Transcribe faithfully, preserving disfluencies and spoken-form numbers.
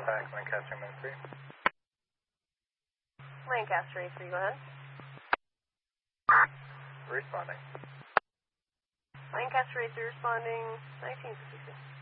contact Lancaster Min three. Lancaster A three, go ahead. Responding. Lancaster A three responding, nineteen fifty-six.